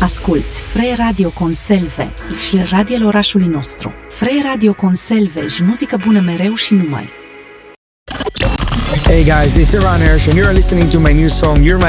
Asculți Free Radio Conselve și radiul orașului nostru. Free Radio Conselve și muzică bună mereu și numai. Hey guys, it's Eran Hersh and you're listening to my new song, You're My